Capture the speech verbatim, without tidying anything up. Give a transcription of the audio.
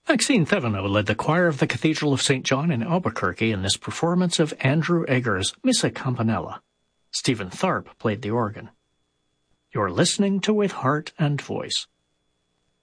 Maxine Thevenot led the choir of the Cathedral of Saint John in Albuquerque in this performance of Andrew Egger's Missa Campanella. Stephen Tharp played the organ. You're listening to With Heart and Voice.